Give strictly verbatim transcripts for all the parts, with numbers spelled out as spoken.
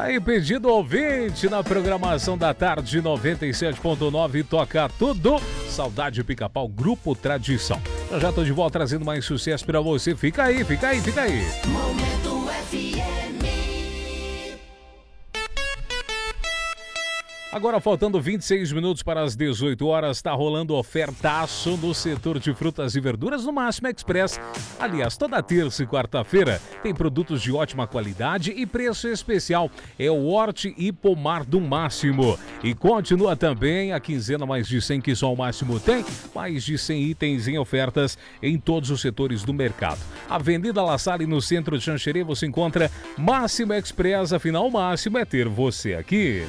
Aí, pedido ouvinte na programação da tarde noventa e sete ponto nove, toca tudo. Saudade Pica-Pau, Grupo Tradição. Eu já tô de volta trazendo mais sucesso pra você. Fica aí, fica aí, fica aí. Momento F M. Agora, faltando vinte e seis minutos para as dezoito horas, está rolando ofertaço no setor de frutas e verduras no Máximo Express. Aliás, toda terça e quarta-feira tem produtos de ótima qualidade e preço especial. É o Horti e Pomar do Máximo. E continua também a quinzena mais de cem que só o Máximo tem, mais de cem itens em ofertas em todos os setores do mercado. Avenida La Salle, no centro de Xanxerê, você encontra Máximo Express, afinal o máximo é ter você aqui.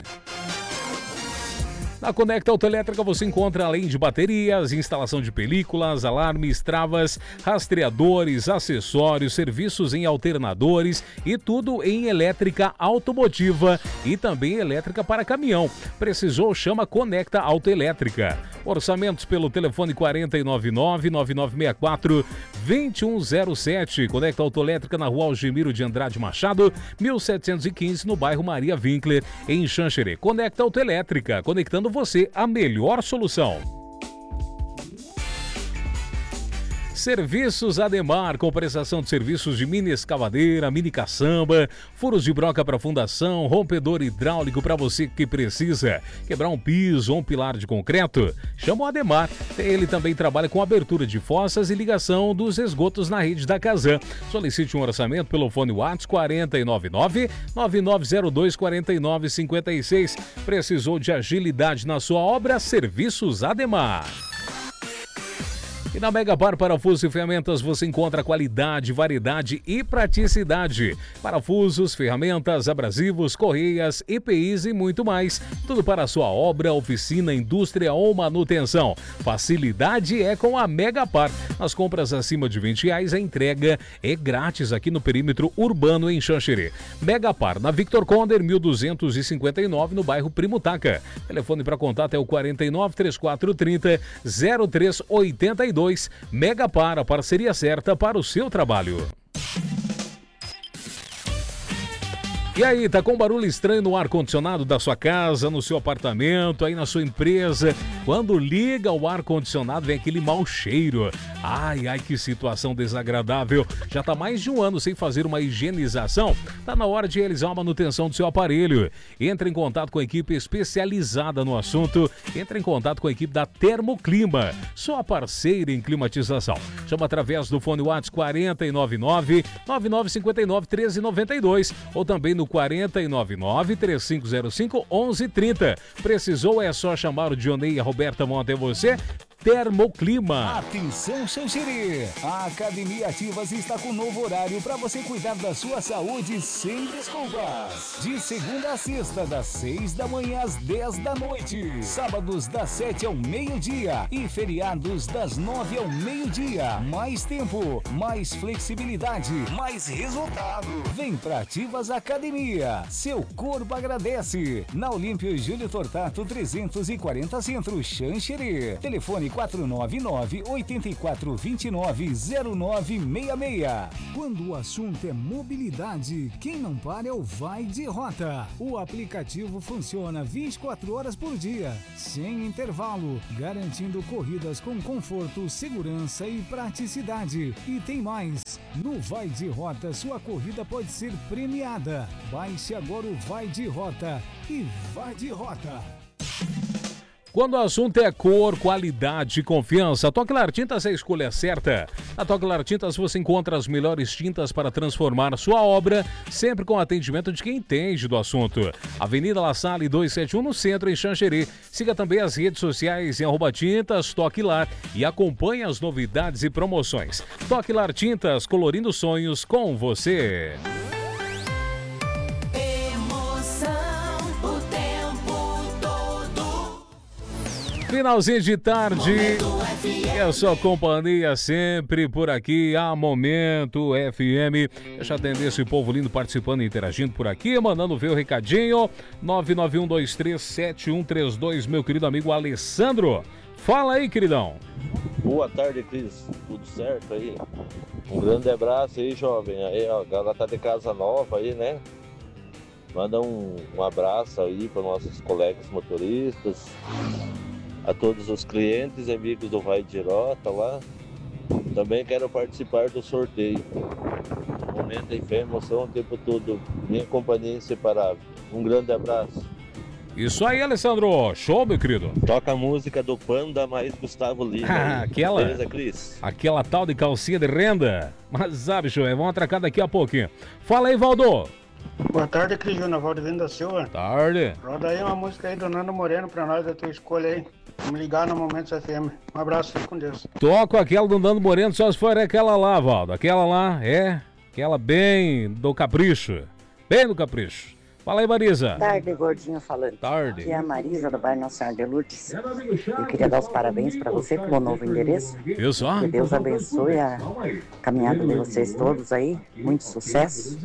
Na Conecta Autoelétrica você encontra, além de baterias, instalação de películas, alarmes, travas, rastreadores, acessórios, serviços em alternadores e tudo em elétrica automotiva e também elétrica para caminhão. Precisou? Chama Conecta Autoelétrica. Orçamentos pelo telefone quatro nove nove, nove nove seis quatro, dois um zero sete. Conecta Autoelétrica na rua Algemiro de Andrade Machado, mil setecentos e quinze, no bairro Maria Winkler, em Xanxerê. Conecta Autoelétrica, conectando você a melhor solução. Serviços Ademar, com prestação de serviços de mini escavadeira, mini caçamba, furos de broca para fundação, rompedor hidráulico para você que precisa quebrar um piso ou um pilar de concreto. Chama o Ademar. Ele também trabalha com abertura de fossas e ligação dos esgotos na rede da Casan. Solicite um orçamento pelo fone WhatsApp quatro nove nove, nove nove zero dois, quatro nove cinco seis. Precisou de agilidade na sua obra? Serviços Ademar. E na Megapar Parafusos e Ferramentas você encontra qualidade, variedade e praticidade. Parafusos, ferramentas, abrasivos, correias, E P Is e muito mais. Tudo para a sua obra, oficina, indústria ou manutenção. Facilidade é com a Megapar. Nas compras acima de vinte reais, a entrega é grátis aqui no perímetro urbano em Xanxerê. Megapar, na Victor Conder, mil duzentos e cinquenta e nove, no bairro Primutaca. Telefone para contato é o quatro nove, três quatro três zero, zero três oito dois. Megapar, a parceria certa para o seu trabalho. E aí, tá com barulho estranho no ar-condicionado da sua casa, no seu apartamento, aí na sua empresa? Quando liga o ar-condicionado, vem aquele mau cheiro. Ai, ai, que situação desagradável. Já tá mais de um ano sem fazer uma higienização? Tá na hora de realizar uma manutenção do seu aparelho. Entre em contato com a equipe especializada no assunto. Entre em contato com a equipe da Termoclima, sua parceira em climatização. Chama através do fone WhatsApp quatro nove nove, nove nove cinco nove, um três nove dois ou também no quatro nove nove, três cinco zero cinco, onze trinta. Precisou? É só chamar o Dionei e a Roberta vão até você. Termoclima. Atenção, Xanxerê! A Academia Ativas está com um novo horário para você cuidar da sua saúde sem desculpas. De segunda a sexta, das seis da manhã às dez da noite. Sábados das sete ao meio-dia e feriados das nove ao meio-dia. Mais tempo, mais flexibilidade, mais resultado. Vem pra Ativas Academia. Seu corpo agradece. Na Olímpio Júlio Tortato trezentos e quarenta Centro, Xanxerê. Telefone quatro nove nove, oito quatro dois nove, zero nove seis seis. Quando o assunto é mobilidade, quem não para é o Vai de Rota. O aplicativo funciona vinte e quatro horas por dia, sem intervalo, garantindo corridas com conforto, segurança e praticidade. E tem mais, no Vai de Rota sua corrida pode ser premiada. Baixe agora o Vai de Rota e Vai de Rota. Quando o assunto é cor, qualidade e confiança, a Toclar Tintas é a escolha certa. Na Toclar Tintas você encontra as melhores tintas para transformar sua obra, sempre com atendimento de quem entende do assunto. Avenida La Salle duzentos e setenta e um, no centro, em Xanxerê. Siga também as redes sociais em arroba tintas Toclar e acompanhe as novidades e promoções. Toclar Tintas, colorindo sonhos com você. Finalzinho de tarde, e a sua companhia sempre por aqui, a Momento F M. Deixa eu atender esse povo lindo participando e interagindo por aqui, mandando ver o recadinho. nove nove um dois três sete um três dois, meu querido amigo Alessandro. Fala aí, queridão. Boa tarde, Cris. Tudo certo aí? Um grande abraço aí, jovem. Aí, ó, a galera tá de casa nova aí, né? Manda um, um abraço aí para nossos colegas motoristas, a todos os clientes e amigos do Vai de Girota lá. Também quero participar do sorteio. No momento em fé, emoção o tempo todo. Minha companhia inseparável. Um grande abraço. Isso aí, Alessandro. Show, meu querido. Toca a música do Panda mais Gustavo Lima. Ah, aquela, beleza, Cris? Aquela tal de calcinha de renda. Mas sabe, show, vamos atracar daqui a pouquinho. Fala aí, Valdo. Boa tarde, Cris Júnior, Valdivino da Silva. Tarde. Roda aí uma música aí do Nando Moreno pra nós, da tua escolha aí. Vamos ligar no Momentos F M. Um abraço, fique com Deus. Toco aquela do Nando Moreno, só se for aquela lá, Valdo. Aquela lá, é, aquela bem do capricho. Bem do capricho. Fala aí, Marisa. Boa tarde, gordinho falando. Tarde. Aqui é a Marisa, do bairro Nossa Senhora de Lourdes. Eu queria dar os parabéns para você pelo novo endereço. Isso, ó. Que Deus abençoe a caminhada de vocês todos aí. Muito sucesso.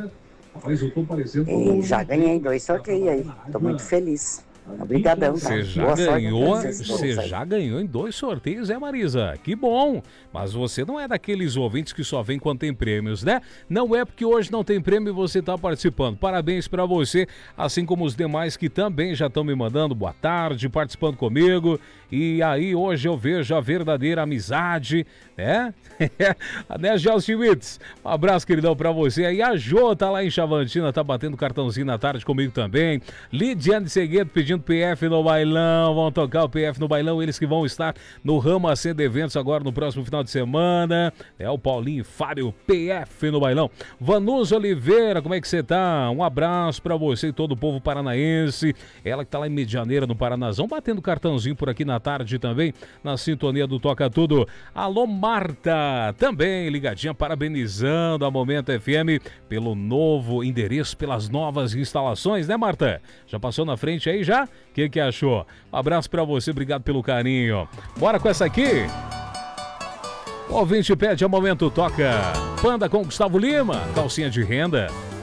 E já ganhei dois sorteios aí. Estou muito feliz. Obrigadão, tá? Você já Boa sorte ganhou, pra vocês todos você aí. já ganhou em dois sorteios, é, Marisa? Que bom! Mas você não é daqueles ouvintes que só vem quando tem prêmios, né? Não é porque hoje não tem prêmio e você está participando. Parabéns para você, assim como os demais que também já estão me mandando boa tarde, participando comigo. E aí hoje eu vejo a verdadeira amizade, né? né, Gelson Schmitz? Um abraço, queridão, para você. Aí a Jô tá lá em Chavantina, tá batendo cartãozinho na tarde comigo também. Lidiane Seguedo pedindo P F no bailão, vão tocar o P F no bailão, eles que vão estar no Ramo Acenda Eventos agora no próximo final de semana. É o Paulinho Fábio, P F no bailão. Vanusa Oliveira, como é que você tá? Um abraço pra você e todo o povo paranaense. Ela que tá lá em Medianeira, no Paranazão, batendo cartãozinho por aqui na tarde também, na sintonia do Toca Tudo. Alô, Marta, também ligadinha, parabenizando a Momento F M pelo novo endereço, pelas novas instalações, né, Marta? Já passou na frente aí já? O que que achou? Um abraço pra você, obrigado pelo carinho. Bora com essa aqui? O ouvinte pede a Momento Toca. Panda com Gustavo Lima, calcinha de renda.